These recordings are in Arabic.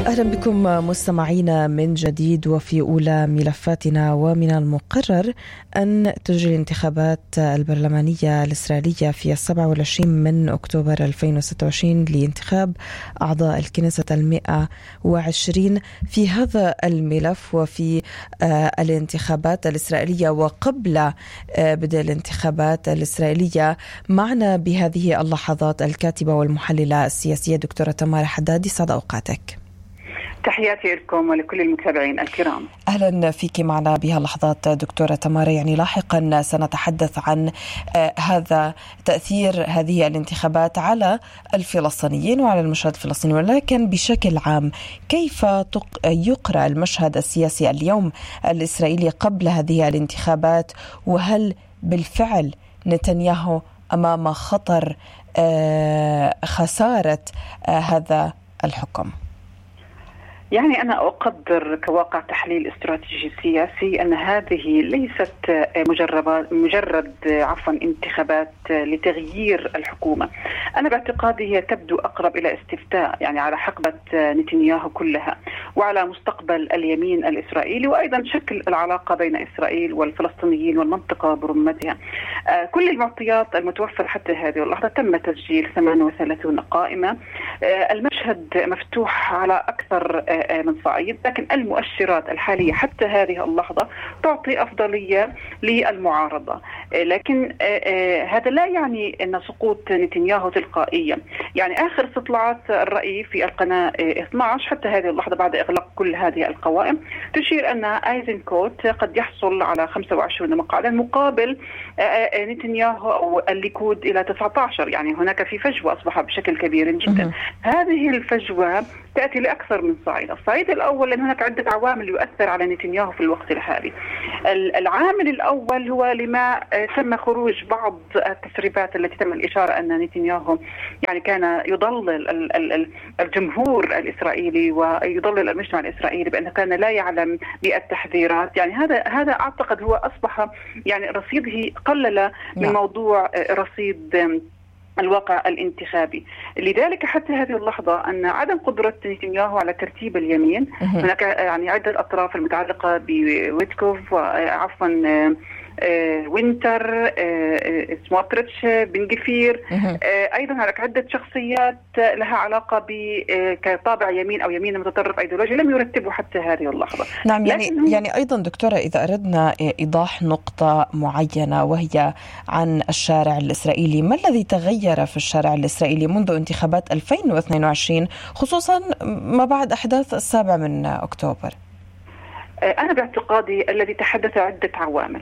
أهلا بكم مستمعينا من جديد. وفي أولى ملفاتنا، ومن المقرر أن تجري الانتخابات البرلمانية الإسرائيلية في 27 من أكتوبر 2026 لانتخاب أعضاء الكنيسة 120. في هذا الملف وفي الانتخابات الإسرائيلية وقبل بدء الانتخابات الإسرائيلية، معنا بهذه اللحظات الكاتبة والمحللة السياسية دكتورة تمارا حدادي. سعد أوقاتك. تحياتي لكم ولكل المتابعين الكرام. أهلا فيك معنا بها اللحظات دكتورة تمارا. لاحقا سنتحدث عن هذا تأثير هذه الانتخابات على الفلسطينيين وعلى المشهد الفلسطيني، ولكن بشكل عام كيف يقرأ المشهد السياسي اليوم الإسرائيلي قبل هذه الانتخابات؟ وهل بالفعل نتنياهو أمام خطر خسارة هذا الحكم؟ يعني أنا أقدر كواقع تحليل استراتيجي سياسي أن هذه ليست مجرد انتخابات لتغيير الحكومة. أنا باعتقادي هي تبدو أقرب إلى استفتاء يعني على حقبة نتنياهو كلها، وعلى مستقبل اليمين الإسرائيلي، وأيضا شكل العلاقة بين إسرائيل والفلسطينيين والمنطقة برمتها. كل المعطيات المتوفرة حتى هذه اللحظة تم تسجيل 38 قائمة. المشهد مفتوح على أكثر من صعيد، لكن المؤشرات الحالية حتى هذه اللحظة تعطي أفضلية للمعارضة. لكن هذا لا يعني أن سقوط نتنياهو تلقائيا. يعني آخر استطلاعات الرأي في القناة 12 حتى هذه اللحظة بعد إغلاق كل هذه القوائم تشير أن أيزنكوت قد يحصل على 25 مقعدا مقابل نتنياهو أو الليكود إلى 19. يعني هناك في فجوة أصبح بشكل كبير جدا. هذه الفجوة تأتي لأكثر من صعيد. الصعيد الأول أن هناك عدة عوامل يؤثر على نتنياهو في الوقت الحالي. العامل الأول هو لما تم خروج بعض التسريبات التي تم الإشارة أن نتنياهو يعني كان يضلل الجمهور الإسرائيلي ويضلل المجتمع الإسرائيلي بأنه كان لا يعلم بالتحذيرات. يعني هذا أعتقد هو أصبح يعني رصيده قلل من موضوع رصيد الواقع الانتخابي. لذلك حتى هذه اللحظة أن عدم قدرة نتنياهو على ترتيب اليمين، هناك يعني عدة أطراف المتعلقة بويتكوف وينتر، سموتريتش، بن غفير، أيضا هناك عدة شخصيات لها علاقة كطابع يمين أو يمين متطرف أيديولوجي لم يرتبوا حتى هذه اللحظة. نعم، يعني أيضا دكتورة إذا أردنا إيضاح نقطة معينة وهي عن الشارع الإسرائيلي، ما الذي تغير في الشارع الإسرائيلي منذ انتخابات 2022 خصوصا ما بعد أحداث 7 من أكتوبر؟ أنا باعتقادي الذي حدث عدة عوامل.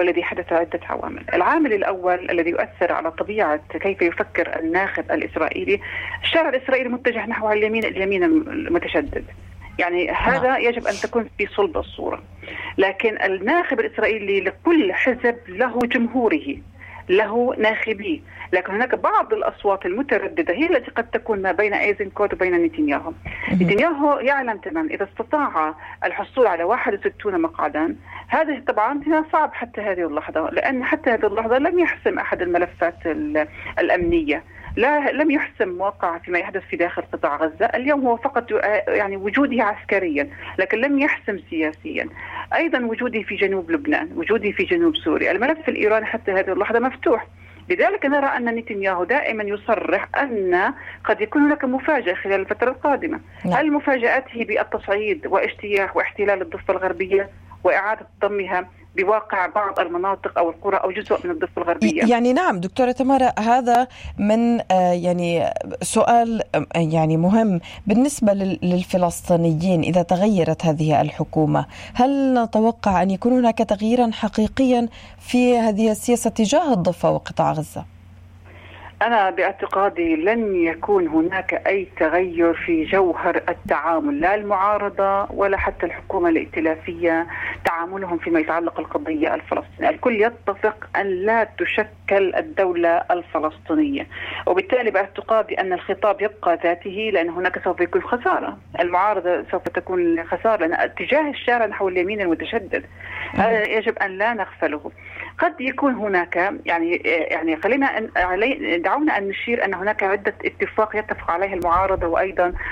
العامل الأول الذي يؤثر على طبيعة كيف يفكر الناخب الإسرائيلي، الشارع الإسرائيلي متجه نحو اليمين المتشدد. يعني هذا يجب أن تكون في صلب الصورة. لكن الناخب الإسرائيلي لكل حزب له جمهوره، له ناخبيه، لكن هناك بعض الأصوات المترددة هي التي قد تكون ما بين أيزنكوت وبين نتنياهو. نتنياهو يعلم تماما إذا استطاع الحصول على 61 مقعدا، هذا طبعا صعب حتى هذه اللحظة، لأن حتى هذه اللحظة لم يحسم أحد الملفات الأمنية، لم يحسم واقع فيما يحدث في داخل قطاع غزة. اليوم هو فقط يعني وجوده عسكريا، لكن لم يحسم سياسيا. أيضا وجوده في جنوب لبنان، وجوده في جنوب سوريا، الملف الإيراني حتى هذه اللحظة مفتوح. لذلك نرى أن نتنياهو دائما يصرح أن قد يكون هناك مفاجأة خلال الفترة القادمة. هل مفاجأته بالتصعيد واجتياح واحتلال الضفة الغربية وإعادة ضمها بواقع بعض المناطق أو القرى أو جزء من الضفة الغربية؟ يعني نعم دكتورة تمارا، هذا من يعني سؤال يعني مهم بالنسبة للفلسطينيين. إذا تغيرت هذه الحكومة، هل نتوقع أن يكون هناك تغييرا حقيقيا في هذه السياسة تجاه الضفة وقطاع غزة؟ أنا باعتقادي لن يكون هناك أي تغير في جوهر التعامل، لا المعارضة ولا حتى الحكومة الائتلافية تعاملهم فيما يتعلق القضية الفلسطينية. الكل يتفق أن لا تشكل الدولة الفلسطينية، وبالتالي باعتقادي أن الخطاب يبقى ذاته، لأن هناك سوف يكون خسارة. المعارضة سوف تكون خسارة لأن اتجاه الشارع نحو اليمين المتشدد هذا يجب أن لا نغفله. قد يكون هناك يعني خلينا دعونا أن نشير أن هناك عدة اتفاق يتفق عليها المعارضة وأيضا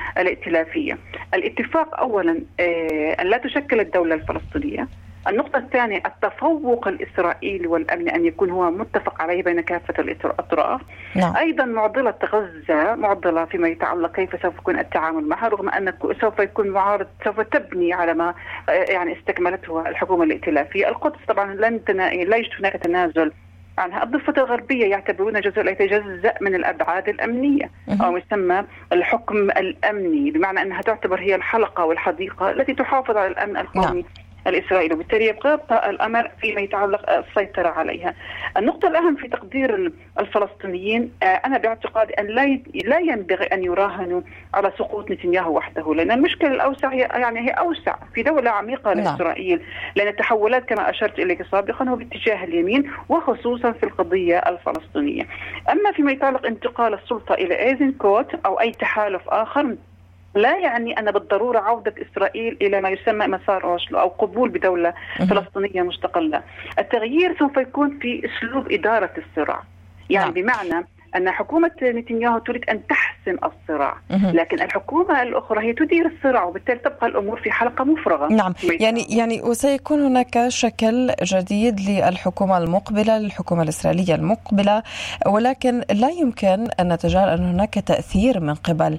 الائتلافية. الاتفاق أولا أن لا تشكل الدولة الفلسطينية. النقطة الثانية التفوق الإسرائيلي والأمني أن يكون هو متفق عليه بين كافة الأطراف. أيضا معضلة غزة معضلة فيما يتعلق كيف سوف يكون التعامل معها، رغم أن سوف يكون معارض سوف تبني على ما يعني استكملته الحكومة الائتلافية. القدس طبعا لا يوجد هناك تنازل عنها. الضفة الغربية يعتبرون جزء لا يتجزأ من الأبعاد الأمنية أو يسمى الحكم الأمني، بمعنى أنها تعتبر هي الحلقة والحديقة التي تحافظ على الأمن القومي الإسرائيلي، وبالتالي يبقى الأمر فيما يتعلق السيطرة عليها. النقطة الأهم في تقدير الفلسطينيين أنا باعتقادي أن لا ينبغي أن يراهنوا على سقوط نتنياهو وحده، لأن المشكلة الأوسع هي أوسع في دولة عميقة لإسرائيل، لأن التحولات كما أشرت إليك سابقا هو باتجاه اليمين وخصوصا في القضية الفلسطينية. أما فيما يتعلق انتقال السلطة إلى ايزنكوت أو أي تحالف آخر لا يعني أن بالضرورة عودة إسرائيل إلى ما يسمى مسار أوسلو أو قبول بدولة فلسطينية مستقلة. التغيير سوف يكون في أسلوب إدارة الصراع، يعني بمعنى أن حكومة نتنياهو تريد أن تحسم الصراع، لكن الحكومة الأخرى هي تدير الصراع، وبالتالي تبقى الأمور في حلقة مفرغة. نعم، يعني وسيكون هناك شكل جديد للحكومة المقبلة، للحكومة الإسرائيلية المقبلة، ولكن لا يمكن أن نتجاهل أن هناك تأثير من قبل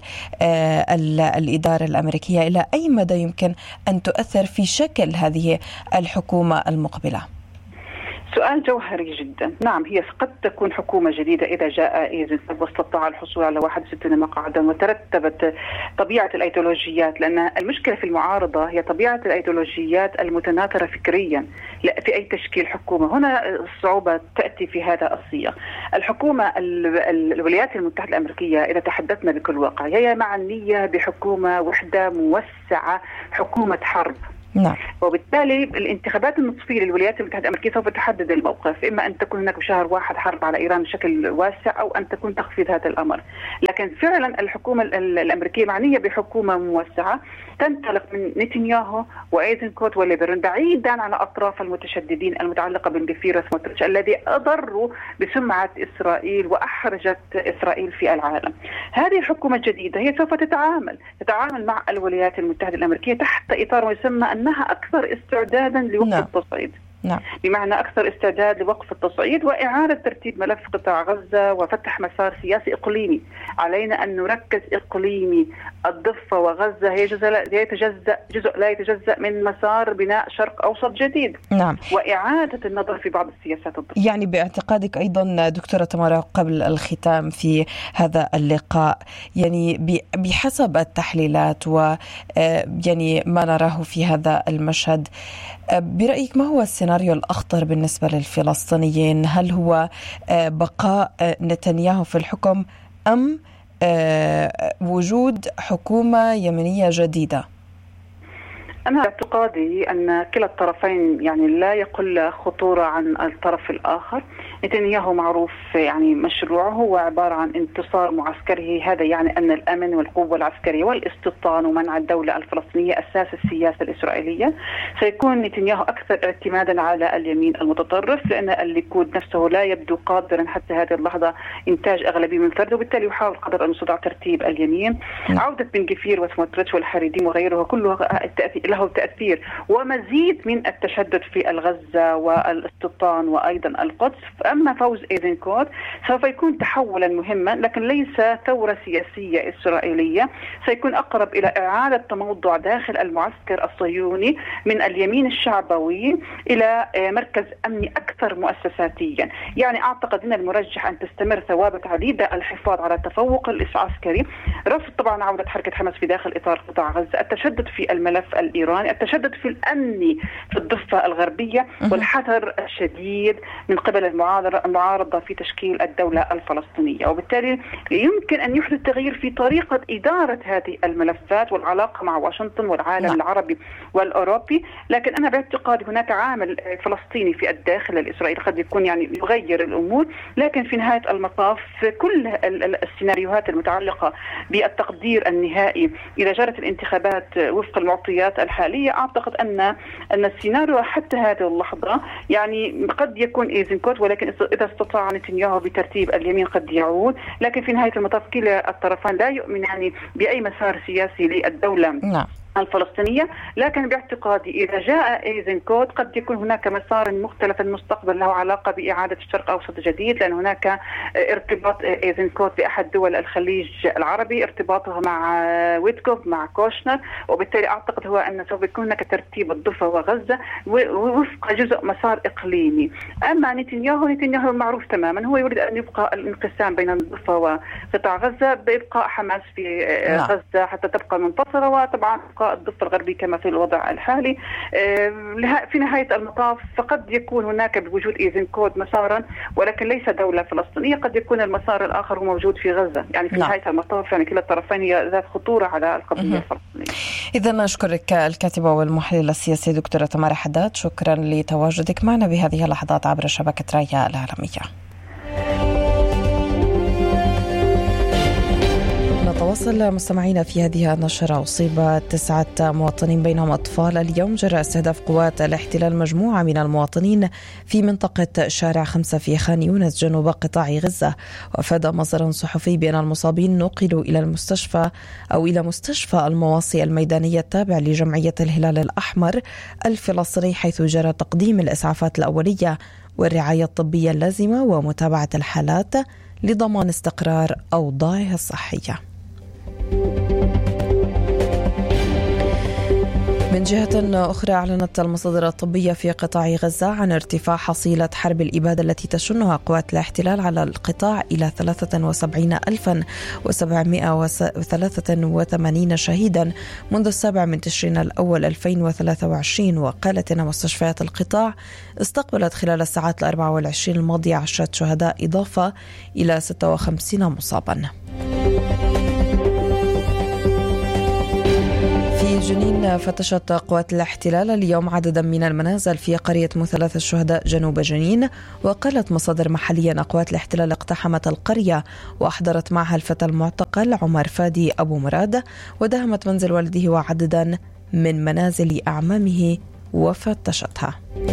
الإدارة الأمريكية. إلى أي مدى يمكن أن تؤثر في شكل هذه الحكومة المقبلة؟ سؤال جوهري جدا. نعم، هي قد تكون حكومة جديدة إذا جاء ايزنكوت واستطاع الحصول على 61 مقعدا وترتبت طبيعة الأيديولوجيات، لأن المشكلة في المعارضة هي طبيعة الأيديولوجيات المتناثرة فكريا في أي تشكيل حكومة. هنا الصعوبة تأتي في هذا السياق. الحكومة الولايات المتحدة الأمريكية إذا تحدثنا بكل واقع هي معنية بحكومة وحدة موسعة، حكومة حرب. نعم. وبالتالي الانتخابات النصفية للولايات المتحدة الأمريكية سوف تحدد الموقف، إما أن تكون هناك بشهر واحد حرب على إيران بشكل واسع أو أن تكون تخفيض هذا الأمر. لكن فعلا الحكومة الأمريكية معنية بحكومة موسعة تنطلق من نتنياهو وإيزنكوت وليبرون بعيدا عن أطراف المتشددين المتعلقة بالجفير وسموتريتش الذي أضروا بسمعة إسرائيل وأحرجت إسرائيل في العالم. هذه الحكومة الجديدة هي سوف تتعامل مع الولايات المتحدة الأمريكية تحت إطار ما يسمى أنها أكثر استعدادا لوقف التصعيد. نعم. بمعنى أكثر استعداد لوقف التصعيد وإعادة ترتيب ملف قطاع غزة وفتح مسار سياسي إقليمي. علينا أن نركز إقليمي. الضفة وغزة هي جزء لا يتجزأ من مسار بناء شرق أوسط جديد. نعم. وإعادة النظر في بعض السياسات الضفة. يعني باعتقادك أيضا دكتورة تمارا قبل الختام في هذا اللقاء، يعني بحسب التحليلات ويعني ما نراه في هذا المشهد، برأيك ما هو السيناريو الأخطر بالنسبة للفلسطينيين؟ هل هو بقاء نتنياهو في الحكم أم وجود حكومة يمنية جديدة؟ أنا اعتقادي أن كلا الطرفين يعني لا يقل خطورة عن الطرف الآخر. نتنياهو معروف يعني مشروعه هو عبارة عن انتصار معسكري، هذا يعني أن الأمن والقوة العسكرية والاستيطان ومنع الدولة الفلسطينية أساس السياسة الإسرائيلية. سيكون نتنياهو أكثر اعتمادا على اليمين المتطرف، لأن الليكود نفسه لا يبدو قادرا حتى هذه اللحظة إنتاج أغلبية من فرده، وبالتالي يحاول قدر المستطاع ترتيب اليمين. عودة بن جفير وسموتريتش والحريديم وغيره كله له تأثير ومزيد من التشدد في الغزة والاستيطان وأيضا القدس. أما فوز ايزنكوت سوف يكون تحولا مهما، لكن ليس ثورة سياسية إسرائيلية، سيكون أقرب إلى إعادة تموضع داخل المعسكر الصهيوني من اليمين الشعبوي إلى مركز أمني أكثر مؤسساتيا. يعني أعتقد أن المرجح أن تستمر ثوابت عديدة الحفاظ على التفوق العسكري، رفض طبعا عودة حركة حماس في داخل إطار قطاع غزة، التشدد في الملف الإيراني، التشدد في الأمن في الضفة الغربية، والحذر الشديد من قبل المعارضة في تشكيل الدولة الفلسطينية. وبالتالي يمكن أن يحدث تغيير في طريقة إدارة هذه الملفات والعلاقة مع واشنطن والعالم العربي والأوروبي. لكن أنا باعتقاد هناك عامل فلسطيني في الداخل الإسرائيلي قد يكون يعني يغير الأمور، لكن في نهاية المطاف كل السيناريوهات المتعلقة بالتقدير النهائي إذا جرت الانتخابات وفق المعطيات الحالية، أعتقد أن السيناريو حتى هذه اللحظة يعني قد يكون ايزنكوت، ولكن إذا استطاع نتنياهو بترتيب اليمين قد يعود، لكن في نهاية المطاف كلا الطرفان لا يؤمنان بأي مسار سياسي للدولة الفلسطينية، لكن باعتقادي إذا جاء إيزنكوت قد يكون هناك مسار مختلف في المستقبل له علاقة بإعادة الشرق الأوسط جديد، لأن هناك ارتباط إيزنكوت بأحد دول الخليج العربي، ارتباطه مع ويتكوف مع كوشنر، وبالتالي أعتقد هو أن سوف يكون هناك ترتيب الضفة وغزة وفق جزء مسار إقليمي. أما نتنياهو معروف تماما هو يريد أن يبقى الانقسام بين الضفة وقطاع غزة بإبقاء حماس في غزة حتى تبقى منفصلة، وطبعا الضفة الغربي كما في الوضع الحالي. في نهاية المطاف فقد يكون هناك بوجود إيزنكوت مسارا، ولكن ليس دولة فلسطينية، قد يكون المسار الآخر هو موجود في غزة. يعني في نهاية المطاف يعني كلا الطرفين هي ذات خطورة على القضية الفلسطينية. إذن أشكرك الكاتبة والمحللة السياسية دكتورة تمارا حداد، شكرا لتواجدك معنا بهذه اللحظات عبر شبكة رؤيا العالمية. نتواصل مستمعينا في هذه النشرة. أصيب 9 مواطنين بينهم أطفال اليوم جراء استهداف قوات الاحتلال مجموعة من المواطنين في منطقة شارع 5 في خان يونس جنوب قطاع غزة. وأفاد مصدر صحفي بأن المصابين نقلوا إلى مستشفى المواصي الميدانية التابع لجمعية الهلال الأحمر الفلسطيني، حيث جرى تقديم الإسعافات الأولية والرعاية الطبية اللازمة ومتابعة الحالات لضمان استقرار أوضاعها الصحية. من جهة أخرى، أعلنت المصادر الطبية في قطاع غزة عن ارتفاع حصيلة حرب الإبادة التي تشنها قوات الاحتلال على القطاع إلى 73,783 شهيدا منذ 7 تشرين الأول 2023. وقالت إن مستشفيات القطاع استقبلت خلال الساعات 24 الماضية 10 شهداء إضافة إلى 56 مصابا. في جنين، فتشت قوات الاحتلال اليوم عددا من المنازل في قرية مثلث الشهداء جنوب جنين. وقالت مصادر محلية أن قوات الاحتلال اقتحمت القرية وأحضرت معها الفتى المعتقل عمر فادي أبو مراد، وداهمت منزل والده وعددا من منازل أعمامه وفتشتها.